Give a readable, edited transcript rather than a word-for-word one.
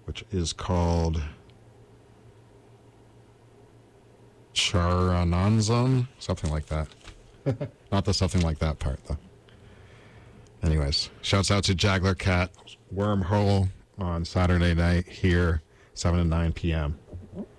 which is called Charananzan, something like that. Not the something like that part, though. Anyways, shouts out to Jaggler Cat Wormhole on Saturday night here, 7 to 9 p.m.